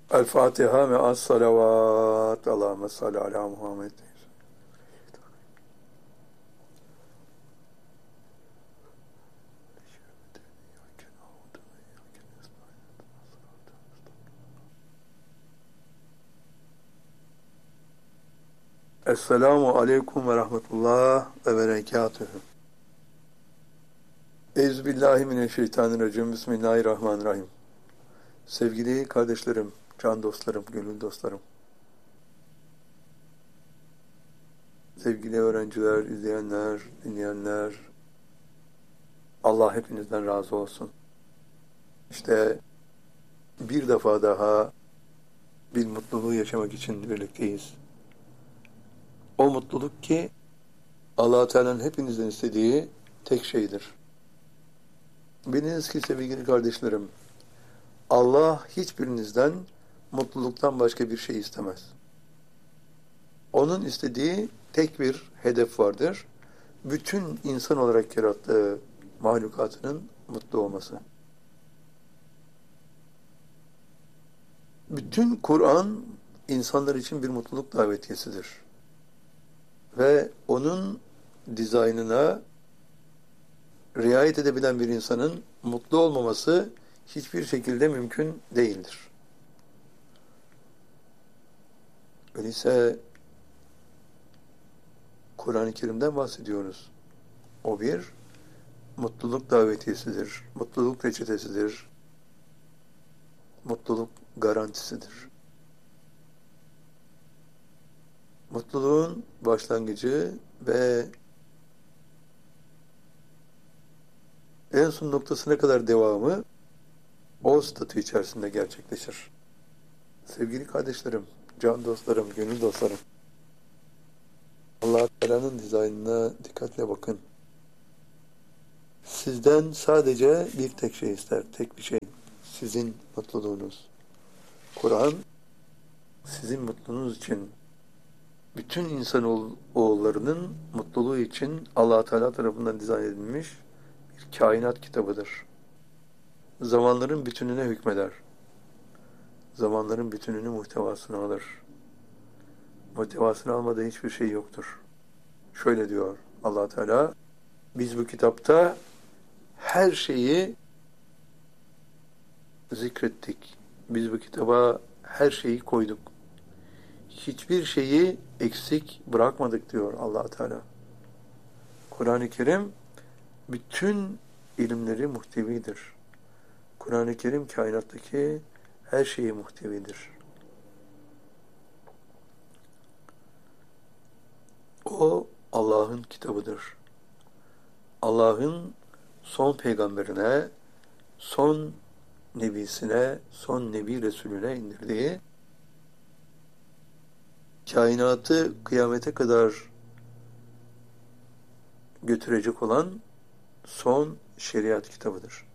El Fatiha ve as salavat. Allahümme salli ala Muhammed. Esselamu aleyküm ve rahmetullah ve berekatühü. Euzubillahimineşşeytanirracim. Bismillahirrahmanirrahim. Sevgili kardeşlerim, can dostlarım, gönül dostlarım, sevgili öğrenciler, izleyenler, dinleyenler, Allah hepinizden razı olsun. İşte bir defa daha bir mutluluğu yaşamak için birlikteyiz. O mutluluk ki Allah-u Teala'nın hepinizden istediği tek şeydir. Biliniz ki sevgili kardeşlerim, Allah hiçbirinizden mutluluktan başka bir şey istemez. Onun istediği tek bir hedef vardır. Bütün insan olarak yarattığı mahlukatının mutlu olması. Bütün Kur'an insanlar için bir mutluluk davetiyesidir. Ve onun dizaynına riayet edebilen bir insanın mutlu olmaması hiçbir şekilde mümkün değildir. Öyleyse Kur'an-ı Kerim'den bahsediyoruz. O bir mutluluk davetiyesidir, mutluluk reçetesidir, mutluluk garantisidir. Mutluluğun başlangıcı ve en son noktasına kadar devamı o statü içerisinde gerçekleşir. Sevgili kardeşlerim, can dostlarım, gönül dostlarım, Allah-u Teala'nın dizaynına dikkatle bakın. Sizden sadece bir tek şey ister, tek bir şey. Sizin mutluluğunuz. Kur'an, sizin mutluluğunuz için, bütün oğullarının mutluluğu için Allah-u Teala tarafından dizayn edilmiş bir kainat kitabıdır. Zamanların bütününe hükmeder. Zamanların bütününü muhtevasına alır. Muhtevasını almadığı hiçbir şey yoktur. Şöyle diyor Allah Teala, biz bu kitapta her şeyi zikrettik. Biz bu kitaba her şeyi koyduk. Hiçbir şeyi eksik bırakmadık diyor Allah Teala. Kur'an-ı Kerim bütün ilimleri muhtevidir. Kur'an-ı Kerim kainattaki her şeyi muhtevidir. O Allah'ın kitabıdır. Allah'ın son peygamberine, son nebisine, son nebi resulüne indirdiği, kainatı kıyamete kadar götürecek olan son şeriat kitabıdır.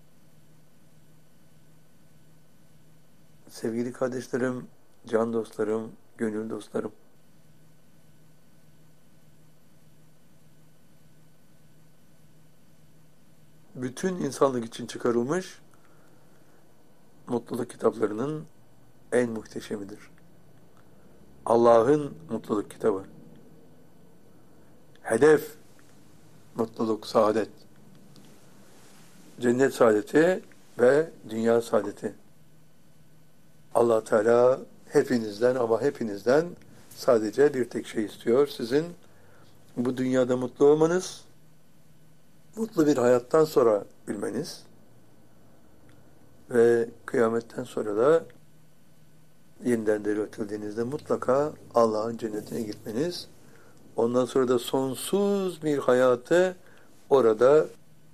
Sevgili kardeşlerim, can dostlarım, gönül dostlarım, bütün insanlık için çıkarılmış mutluluk kitaplarının en muhteşemidir. Allah'ın mutluluk kitabı. Hedef, mutluluk, saadet. Cennet saadeti ve dünya saadeti. Allah Teala hepinizden ama hepinizden sadece bir tek şey istiyor. Sizin bu dünyada mutlu olmanız, mutlu bir hayattan sonra bilmeniz ve kıyametten sonra da yeniden diriltildiğinizde mutlaka Allah'ın cennetine gitmeniz, ondan sonra da sonsuz bir hayatı orada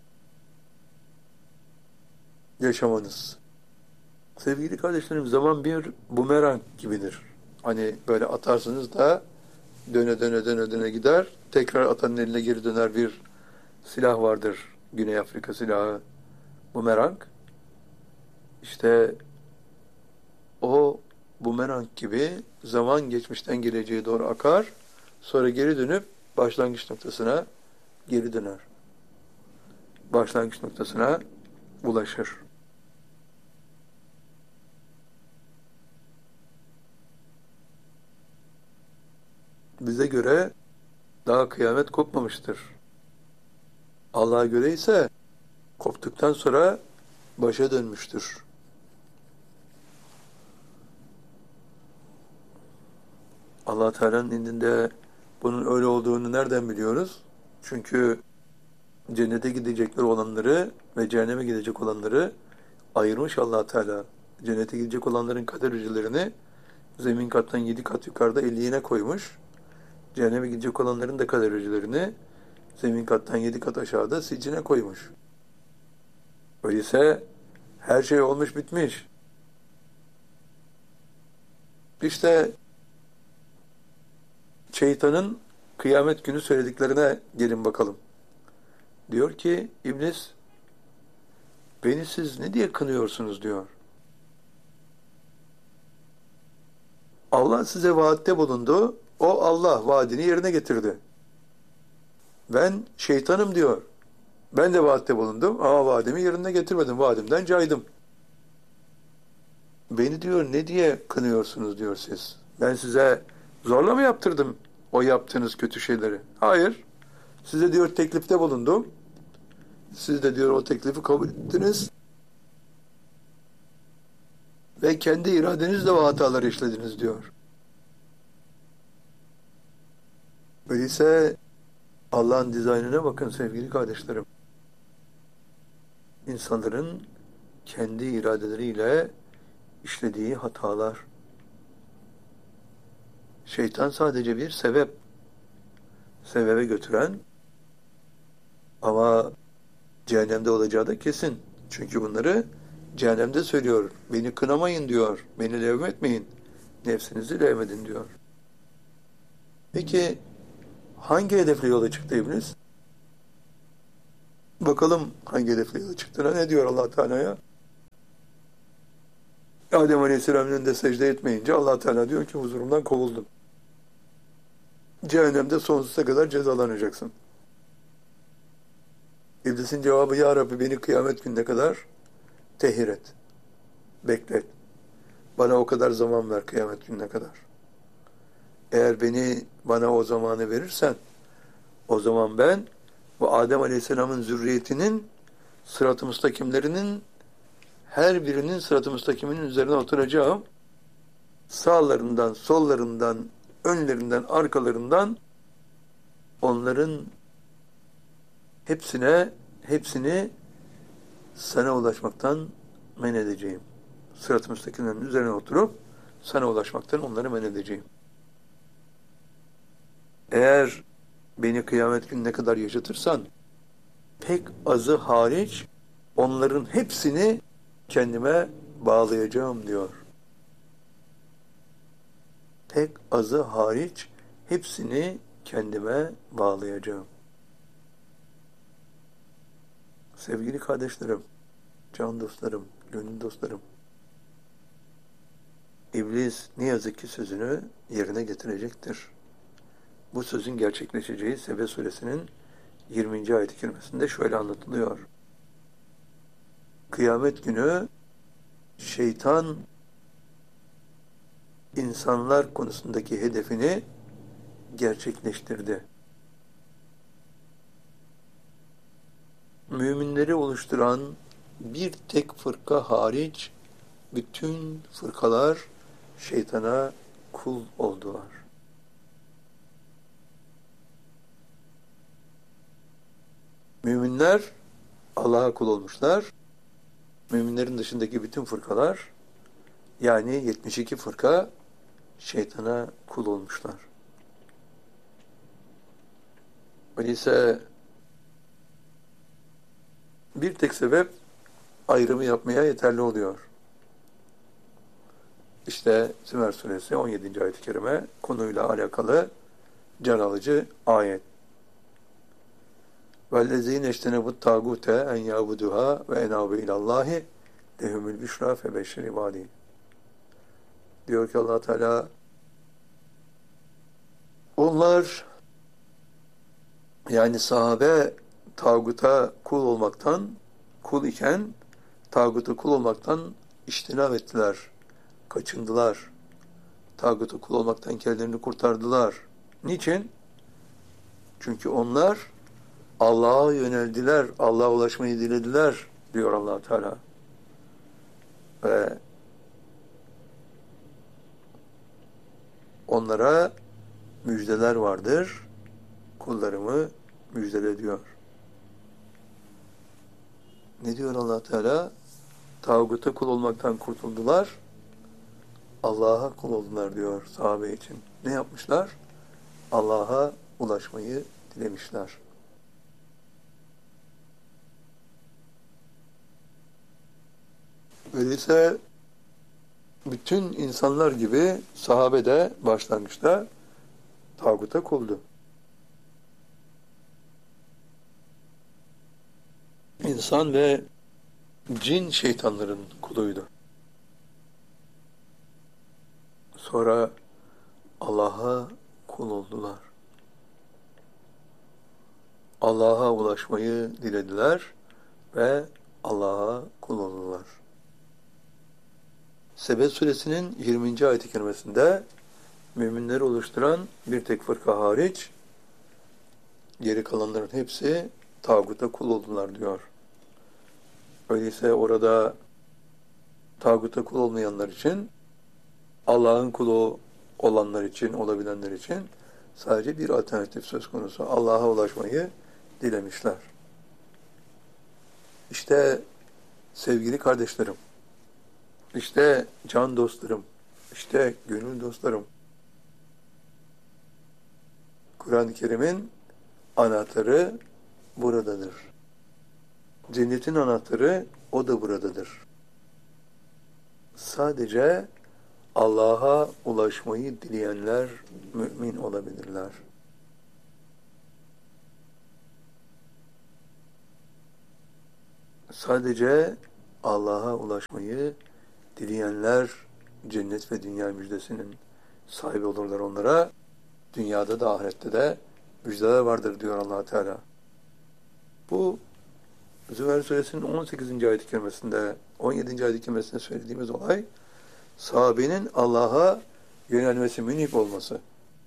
yaşamanız. Sevgili kardeşlerim, zaman bir bumerang gibidir. Hani böyle atarsınız da döne döne döne döne gider, tekrar atanın eline geri döner bir silah vardır. Güney Afrika silahı, bumerang. İşte o bumerang gibi zaman geçmişten geleceğe doğru akar, sonra geri dönüp başlangıç noktasına geri döner. Başlangıç noktasına ulaşır. bize göre daha kıyamet kopmamıştır. Allah'a göre ise koptuktan sonra başa dönmüştür. Allah Teala'nın indinde bunun öyle olduğunu nereden biliyoruz? Çünkü cennete gidecekler olanları ve cehenneme gidecek olanları ayırmış Allah Teala. Cennete gidecek olanların kader hücrelerini zemin kattan 7 kat yukarıda 50'ine koymuş. Cehenneme gidecek olanların da kader hücrelerini zemin kattan 7 kat aşağıda sicine koymuş. Öyleyse her şey olmuş bitmiş. İşte şeytanın kıyamet günü söylediklerine gelin bakalım. Diyor ki İblis, beni siz ne diye kınıyorsunuz diyor. Allah size vaatte bulundu. O Allah vaadini yerine getirdi. Ben şeytanım diyor. Ben de vaatte bulundum ama vaadimi yerine getirmedim. Vaadimden caydım. Beni diyor ne diye kınıyorsunuz diyor siz. Ben size zorla mı yaptırdım o yaptığınız kötü şeyleri? Hayır. Size diyor teklifte bulundum. Siz de diyor o teklifi kabul ettiniz. Ve kendi iradenizle o hataları işlediniz diyor. Öyleyse Allah'ın dizaynına bakın sevgili kardeşlerim. İnsanların kendi iradeleriyle işlediği hatalar. Şeytan sadece bir sebep. Sebebe götüren ama cehennemde olacağı da kesin. Çünkü bunları cehennemde söylüyor. Beni kınamayın diyor. Beni levmetmeyin. Nefsinizi levmedin diyor. Peki hangi hedefle yola çıktı İblis? Bakalım hangi hedefle yola çıktığına ne diyor Allah Teala'ya? Adem Aleyhisselam'ın önünde secde etmeyince Allah Teala diyor ki huzurumdan kovuldun. Cehennemde sonsuza kadar cezalanacaksın. İblisin cevabı ya Rabbi beni kıyamet gününe kadar tehir et. Beklet. Bana o kadar zaman ver kıyamet gününe kadar. Eğer bana o zamanı verirsen o zaman ben bu Adem Aleyhisselam'ın zürriyetinin sırat-ı müstakimlerinin her birinin sırat-ı müstakiminin üzerine oturacağım. Sağlarından, sollarından, önlerinden, arkalarından onların hepsini sana ulaşmaktan men edeceğim. Sırat-ı müstakimlerin üzerine oturup sana ulaşmaktan onları men edeceğim. Eğer beni kıyamet gününe kadar yaşatırsan pek azı hariç onların hepsini kendime bağlayacağım diyor. Pek azı hariç hepsini kendime bağlayacağım. Sevgili kardeşlerim, can dostlarım, gönül dostlarım, İblis ne yazık ki sözünü yerine getirecektir. Bu sözün gerçekleşeceği Sebe suresinin 20. ayet-i kerimesinde şöyle anlatılıyor. Kıyamet günü şeytan insanlar konusundaki hedefini gerçekleştirdi. Müminleri oluşturan bir tek fırka hariç bütün fırkalar şeytana kul oldular. Müminler Allah'a kul olmuşlar. Müminlerin dışındaki bütün fırkalar yani 72 fırka şeytana kul olmuşlar. Öyleyse bir tek sebep ayrımı yapmaya yeterli oluyor. İşte Zümer suresi 17. ayet-i kerime konuyla alakalı can alıcı ayet. وَالَّذ۪ينَ اَجْتَنَبُوا التَّاغُوتَ اَنْ يَعْبُدُهَا وَاَنَابُوا اِلَى اللّٰهِ لَهُمُ الْبِشْرَى فَبَشِّرِ عِبَادِهِ. Diyor ki Allah Teala onlar yani sahabe tağuta kul iken tağuta kul olmaktan iştinab ettiler, kaçındılar. Tağuta kul olmaktan kendilerini kurtardılar. Niçin? Çünkü onlar Allah'a yöneldiler, Allah'a ulaşmayı dilediler diyor Allah Teala. Ve onlara müjdeler vardır. Kullarımı müjdele diyor. Ne diyor Allah Teala? Tağuta kul olmaktan kurtuldular. Allah'a kul oldular diyor sahabe için. Ne yapmışlar? Allah'a ulaşmayı dilemişler. Öyleyse bütün insanlar gibi sahabe de başlangıçta tağuta kuldu. İnsan ve cin şeytanların kuluydu. Sonra Allah'a kul oldular. Allah'a ulaşmayı dilediler ve Allah'a kul oldular. Sebe suresinin 20. ayet-i kerimesinde müminleri oluşturan bir tek fırka hariç geri kalanların hepsi tağuta kul oldular diyor. Öyleyse orada tağuta kul olmayanlar için, Allah'ın kulu olanlar için, olabilenler için sadece bir alternatif söz konusu. Allah'a ulaşmayı dilemişler. İşte sevgili kardeşlerim, işte can dostlarım, işte gönül dostlarım. Kur'an-ı Kerim'in anahtarı buradadır. Cennetin anahtarı o da buradadır. Sadece Allah'a ulaşmayı dileyenler mümin olabilirler. Sadece Allah'a ulaşmayı dileyenler cennet ve dünya müjdesinin sahibi olurlar onlara. Dünyada da ahirette de müjdeler vardır diyor Allah Teala. Bu Zümer Suresinin 18. ayet-i kerimesinde, 17. ayet-i kerimesinde söylediğimiz olay, sahabenin Allah'a yönelmesi, münip olması.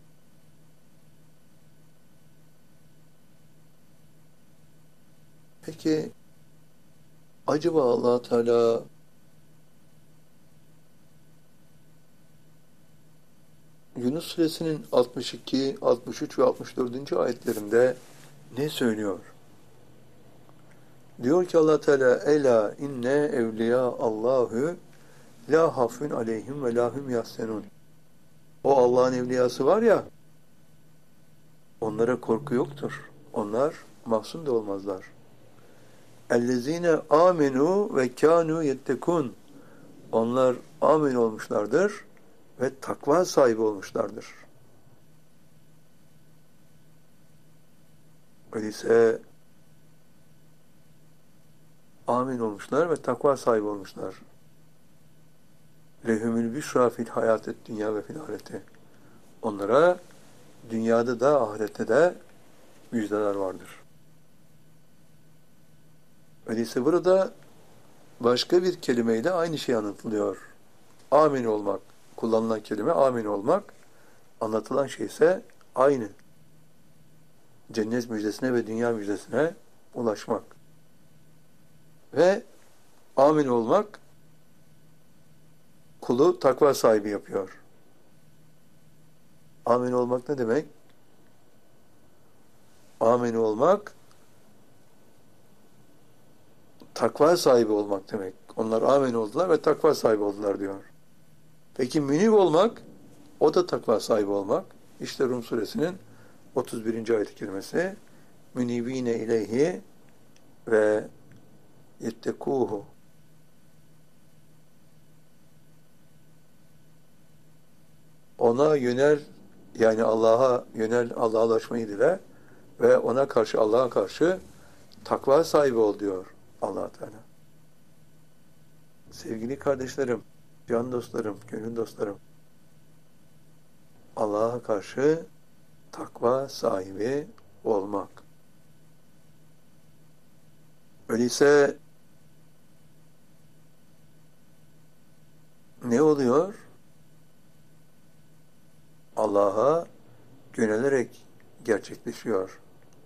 Peki, acaba Allah Teala Yunus Suresinin 62, 63 ve 64. ayetlerinde ne söylüyor? Diyor ki Allah Teala: "Ela inne evliya Allahu la hafun aleyhim ve lahum yahsenun." O Allah'ın evliyası var ya, onlara korku yoktur. Onlar mahzun da olmazlar. Ellezine amenu ve kanu yettekun. Onlar amin olmuşlardır ve takva sahibi olmuşlardır. Öyleyse amin olmuşlar ve takva sahibi olmuşlar. Lehumül büşra fil hayatet dünya ve fil ahirete. Onlara dünyada da ahirette de müjdeler vardır. Öyleyse burada başka bir kelimeyle aynı şey anlatılıyor. Amin olmak, kullanılan kelime amin olmak, anlatılan şey ise aynı. Cennet müjdesine ve dünya müjdesine ulaşmak. Ve amin olmak, kulu takva sahibi yapıyor. Amin olmak ne demek? Amin olmak, takva sahibi olmak demek. Onlar amin oldular ve takva sahibi oldular diyor. Peki münib olmak, o da takva sahibi olmak. İşte Rum suresinin 31. ayet-i kerimesi. Münibine ileyhi ve yettekuhu. Ona yönel, yani Allah'a yönel, Allah'a ulaşmayı dile ve ona karşı, Allah'a karşı takva sahibi ol diyor Allah Teala. Sevgili kardeşlerim, can dostlarım, gönül dostlarım, Allah'a karşı takva sahibi olmak. Öyleyse ne oluyor? Allah'a yönelerek gerçekleşiyor.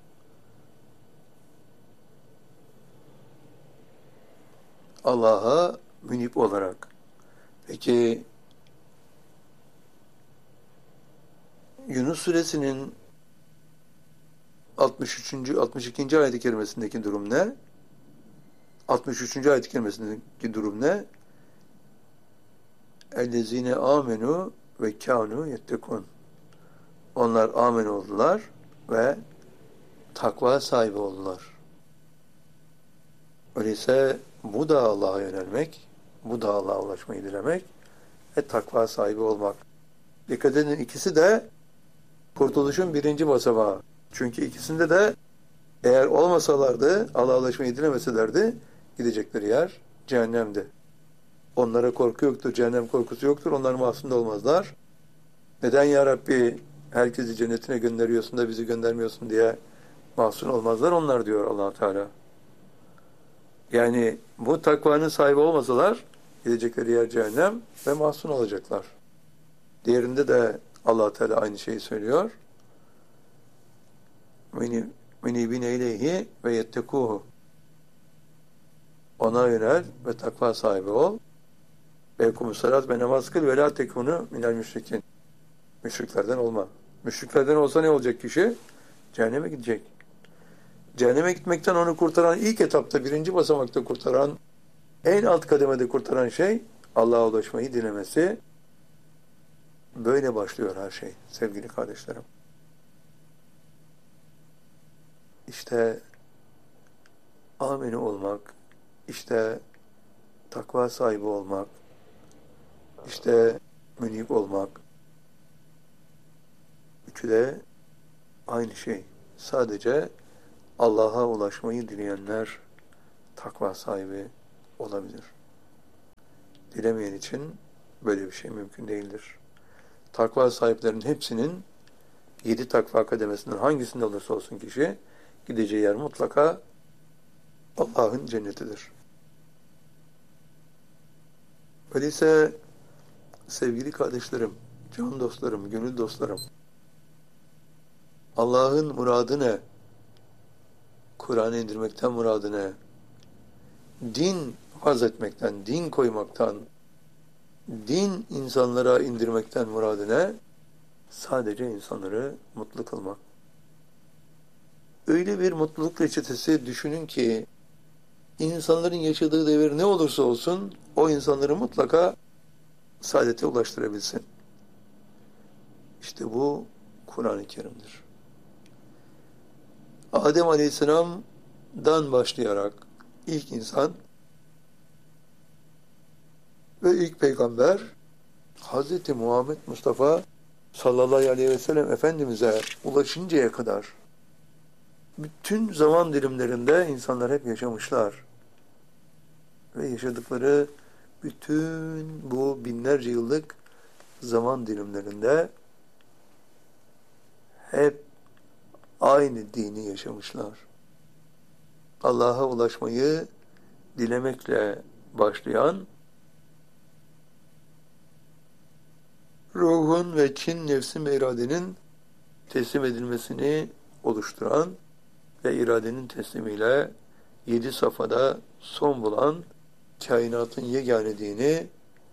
Allah'a münip olarak. Peki Yunus suresinin 63. 62. ayet-i kerimesindeki durum ne? 63. ayet-i kerimesindeki durum ne? Ellezine amenu ve kânu yettekûn. Onlar amen oldular ve takva sahibi oldular. Öyleyse bu da Allah'a yönelmek, bu da Allah'a ulaşmayı dilemek ve takva sahibi olmak. Dikkat edin, ikisi de kurtuluşun birinci basamağı. Çünkü ikisinde de eğer olmasalardı, Allah'a ulaşmayı dilemeselerdi, gidecekleri yer cehennemdi. Onlara korku yoktur, cehennem korkusu yoktur, onlar masum da olmazlar. Neden ya Rabbi herkesi cennetine gönderiyorsun da bizi göndermiyorsun diye mahzun olmazlar onlar, diyor Allah Teala. Yani bu takvanın sahibi olmasalar gidecekleri yer cehennem ve mahzun olacaklar. Diğerinde de Allah Teala aynı şeyi söylüyor. Menibine ileyhi ve yettekuhu. Ona yönel ve takva sahibi ol. Ve yekumussalat ve namaz kıl ve la tekunu minel müşrikin. Müşriklerden olma. Müşriklerden olsa ne olacak kişi? Cehenneme gidecek. Cehenneme gitmekten onu kurtaran, ilk etapta, birinci basamakta kurtaran, en alt kademede kurtaran şey Allah'a ulaşmayı dilemesi. Böyle başlıyor her şey sevgili kardeşlerim. İşte ameni olmak, işte takva sahibi olmak, işte münip olmak. Üçü de aynı şey. Sadece Allah'a ulaşmayı dileyenler takva sahibi olabilir. Dilemeyen için böyle bir şey mümkün değildir. Takva sahiplerinin hepsinin 7 takva kademesinden hangisinde olursa olsun kişi, gideceği yer mutlaka Allah'ın cennetidir. Öyleyse sevgili kardeşlerim, can dostlarım, gönül dostlarım, Allah'ın muradı ne? Kur'an'ı indirmekten muradı ne? Din vaz etmekten, din koymaktan, din insanlara indirmekten muradı ne? Sadece insanları mutlu kılmak. Öyle bir mutluluk reçetesi düşünün ki, insanların yaşadığı devir ne olursa olsun, o insanları mutlaka saadete ulaştırabilsin. İşte bu Kur'an-ı Kerim'dir. Adem Aleyhisselam'dan başlayarak ilk insan ve ilk peygamber Hz. Muhammed Mustafa sallallahu aleyhi ve sellem Efendimiz'e ulaşıncaya kadar bütün zaman dilimlerinde insanlar hep yaşamışlar. Ve yaşadıkları bütün bu binlerce yıllık zaman dilimlerinde hep aynı dini yaşamışlar. Allah'a ulaşmayı dilemekle başlayan, ruhun ve kin, nefsin ve iradenin teslim edilmesini oluşturan ve iradenin teslimiyle 7 safhada son bulan kainatın yegane dini,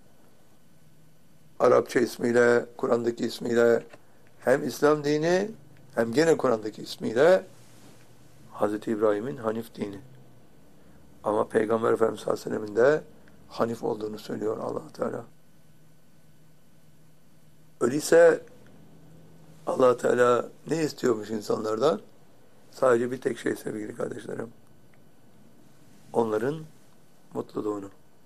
Arapça ismiyle, Kur'an'daki ismiyle hem İslam dini hem gene Kur'an'daki ismiyle Hz. İbrahim'in Hanif dini. Ama Peygamber Efendimiz sallallahu aleyhi ve sellem'in de Hanif olduğunu söylüyor Allah Teala. Öyleyse Allah Teala ne istiyormuş insanlardan? Sadece bir tek şey sevgili kardeşlerim. Onların mutluluğunu.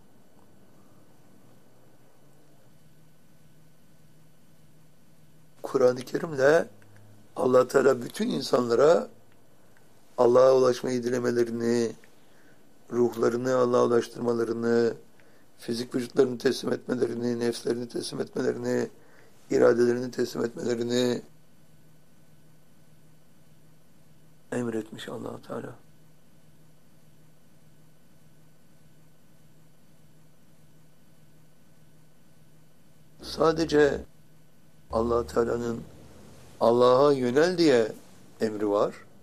Kur'an-ı Kerim'le Allah Teala bütün insanlara Allah'a ulaşmayı dilemelerini, ruhlarını Allah'a ulaştırmalarını, fizik vücutlarını teslim etmelerini, nefslerini teslim etmelerini, iradelerini teslim etmelerini emretmiş Allah Teala. Sadece Allah Teala'nın Allah'a yönel diye emri var.